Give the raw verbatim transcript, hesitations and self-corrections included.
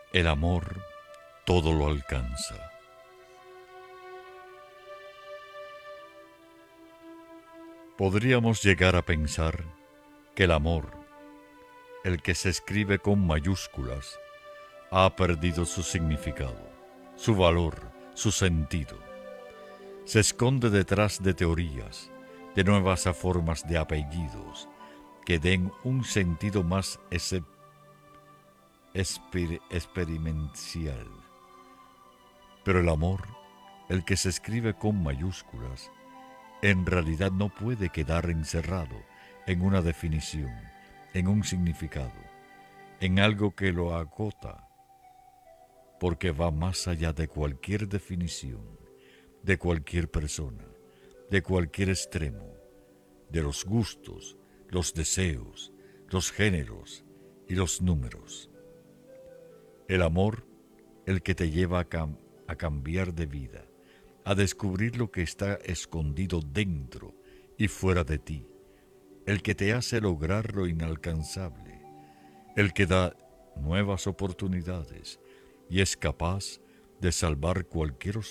El amor todo lo alcanza. Podríamos llegar a pensar que el amor, el que se escribe con mayúsculas, ha perdido su significado, su valor, su sentido. Se esconde detrás de teorías, de nuevas formas de apellidos que den un sentido más ese, exper, experimental. Pero el amor, el que se escribe con mayúsculas, en realidad no puede quedar encerrado en una definición, en un significado, en algo que lo agota, porque va más allá de cualquier definición, de cualquier persona, de cualquier extremo, de los gustos, los deseos, los géneros y los números. El amor, el que te lleva a, cam- a cambiar de vida, a descubrir lo que está escondido dentro y fuera de ti, el que te hace lograr lo inalcanzable, el que da nuevas oportunidades y es capaz de salvar cualquier